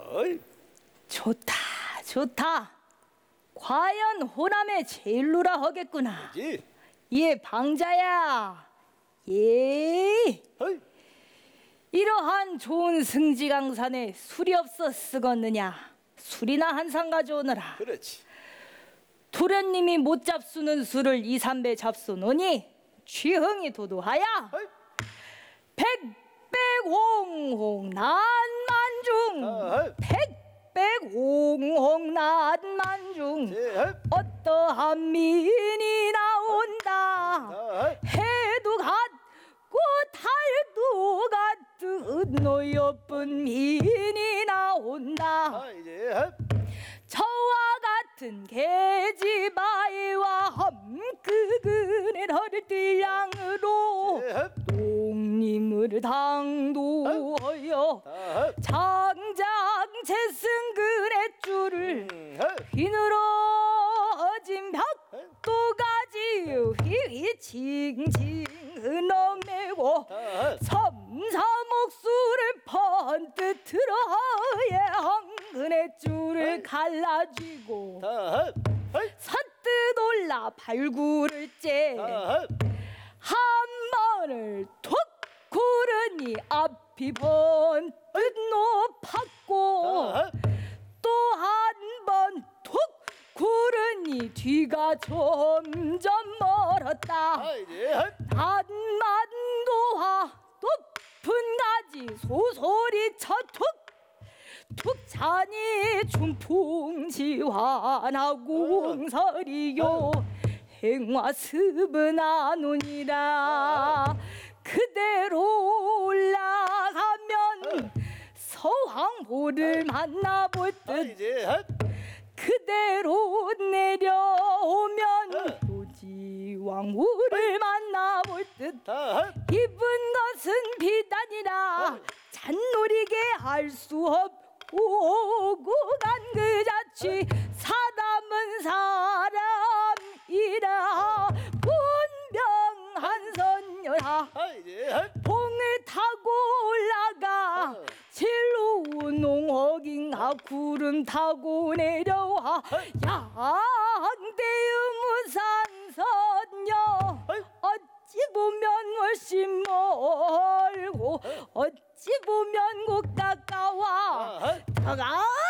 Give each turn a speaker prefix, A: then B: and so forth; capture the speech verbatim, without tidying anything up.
A: 어이.
B: 좋다 좋다. 과연 호남의 제일루라 하겠구나.
A: 그렇지.
B: 예 방자야. 예.
A: 어이.
B: 이러한 좋은 승지강산에 술이 없어 쓰겄느냐. 술이나 한 상 가져오너라.
A: 그렇지.
B: 도련님이 못 잡수는 술을 이삼배 잡수노니 취흥이 도도하야.
A: 어이.
B: 백백홍홍 난만중.
A: 어이.
B: 백백홍홍 난만중.
A: 예, 어이.
B: 어떠한 미인이 나온다.
A: 어이.
B: 해도 같고 달도 같은 노여쁜 미인이 나온다.
A: 아, 이제 어이.
B: 저와 같은 계집아이와 험끄그는 허리띠양으로
A: 예, 어이.
B: 독림을 당도하여
A: 어이.
B: 장장 채승근의 줄을
A: 음, 어이.
B: 휘늘어진 벽도가지 휘휘칭칭 흔어매고
A: 어이.
B: 섬사목수를 번뜩 들어에 한근의 줄을 갈라쥐고
A: 어이. 어이.
B: 선뜻 올라 발굴을 째
A: 어이.
B: 한 번을 툭 구르니 앞이 번뜩 높았고
A: 어이.
B: 또 한 번 툭 구르니 뒤가 점점 멀었다.
A: 아, 이제 어이.
B: 단만도화 높은 가지 소소리 쳐툭 툭 차니 중풍지환하고 응설이요 행화스분하노니라. 그대로 올라가면 서황보를 만나볼
A: 아,
B: 듯
A: 이제 어이.
B: 그대로 내려오면 도지왕후를 만나볼 듯
A: 어이.
B: 입은 것은 비단이라 잔노리게 할 수 없고 오고 간 그 자취 사람은 사람이라 분명한 선녀라.
A: 아, 이제 어이.
B: 봉을 타고 올라가
A: 어.
B: 진로 농어긴가 구름 타고 내려와 양대의 무산선녀
A: 어이.
B: 어찌 보면 훨씬 멀고 어찌 보면 곧 가까워
A: 어이.
B: 다가